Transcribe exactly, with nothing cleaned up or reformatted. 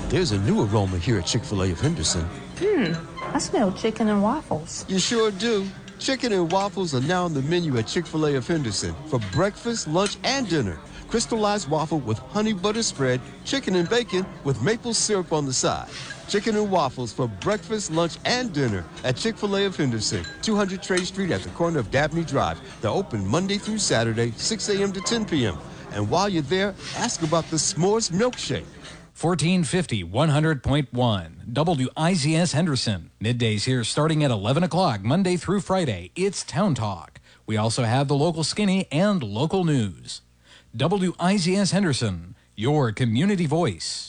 There's a new aroma here at Chick-fil-A of Henderson. Hmm, I smell chicken and waffles. You sure do. Chicken and waffles are now on the menu at Chick-fil-A of Henderson for breakfast, lunch, and dinner. Crystallized waffle with honey butter spread, chicken and bacon with maple syrup on the side. Chicken and waffles for breakfast, lunch, and dinner at Chick-fil-A of Henderson, two hundred Trade Street at the corner of Dabney Drive. They're open Monday through Saturday, six a.m. to ten p.m. And while you're there, ask about the S'mores Milkshake. fourteen fifty, one hundred point one, W I Z S Henderson. Middays here starting at eleven o'clock, Monday through Friday. It's Town Talk. We also have the local skinny and local news. W I Z S Henderson, your community voice.